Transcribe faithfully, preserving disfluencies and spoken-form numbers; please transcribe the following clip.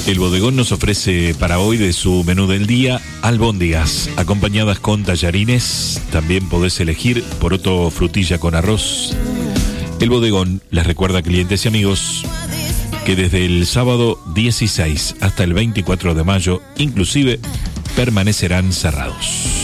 El bodegón nos ofrece para hoy de su menú del día albóndigas, acompañadas con tallarines. También podés elegir poroto frutilla con arroz. El bodegón les recuerda a clientes y amigos que desde el sábado dieciséis hasta el veinticuatro de mayo, inclusive, permanecerán cerrados.